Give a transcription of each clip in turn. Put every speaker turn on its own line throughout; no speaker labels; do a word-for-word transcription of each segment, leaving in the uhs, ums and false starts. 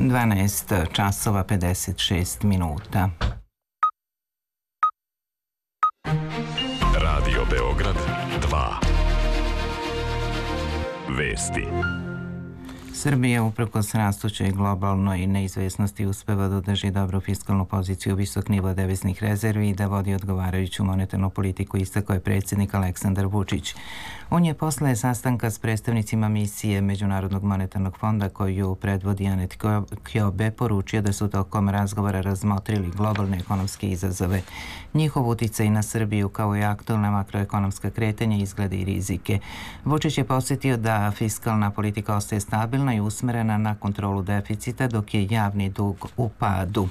dvanaest časova pedeset šest minuta.
Radio Beograd dva. Vesti.
Srbija uprkos rastućoj globalnoj neizvesnosti uspeva da održi dobru fiskalnu poziciju, visok nivo deviznih rezervi i da vodi odgovarajuću monetarnu politiku, istakao je predsjednik Aleksandar Vučić. On je posle sastanka s predstavnicima misije Međunarodnog monetarnog fonda koju predvodi Anet Kjobe poručio da su tokom razgovora razmotrili globalne ekonomske izazove, njihov uticaj na Srbiju kao i aktualna makroekonomska kretanja, izglede i rizike. Vučić je podsjetio da fiskalna politika ostaje stabilna i usmerena na kontrolu deficita, dok je javni dug u padu.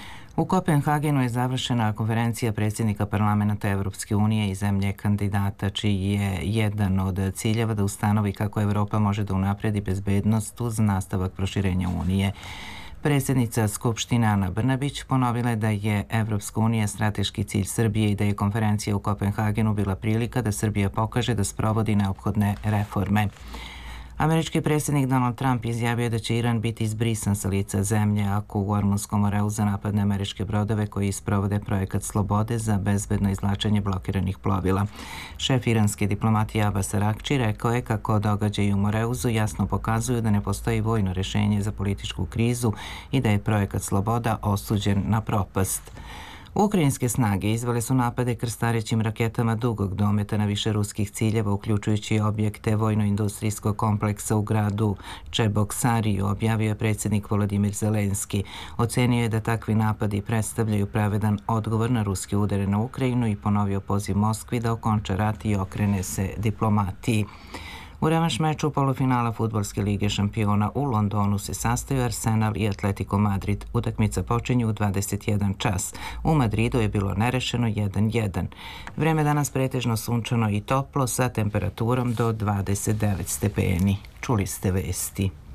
U Kopenhagenu je završena konferencija predsjednika parlamenta Evropske unije i zemlje kandidata, čiji je jedan od ciljeva da ustanovi kako Evropa može da unapredi bezbednost uz nastavak proširenja Unije. Predsjednica Skupštine Ana Brnabić ponovila je da je Evropska unija strateški cilj Srbije i da je konferencija u Kopenhagenu bila prilika da Srbija pokaže da sprovodi neophodne reforme. Američki predsjednik Donald Trump izjavio da će Iran biti izbrisan sa lica zemlje ako u Ormunskom moreu napadne američke brodove koji sprovode projekat Slobode za bezbedno izvlačenje blokiranih plovila. Šef iranske diplomatije Abbas Araghči rekao je kako događaji u Moreuzu jasno pokazuju da ne postoji vojno rješenje za političku krizu i da je projekat Sloboda osuđen na propast. Ukrajinske snage izvele su napade krstarećim raketama dugog dometa na više ruskih ciljeva, uključujući objekte vojno-industrijskog kompleksa u gradu Čeboksariju, objavio je predsjednik Volodimir Zelenski. Ocenio je da takvi napadi predstavljaju pravedan odgovor na ruske udare na Ukrajinu i ponovio poziv Moskvi da okonča rat i okrene se diplomatiji. U revanš meču polufinala Fudbalske lige šampiona u Londonu se sastaju Arsenal i Atletico Madrid. Utakmica počinje u dvadeset jedan čas. U Madridu je bilo nerešeno jedan jedan. Vreme danas pretežno sunčano i toplo sa temperaturom do dvadeset devet stepeni. Čuli ste vesti.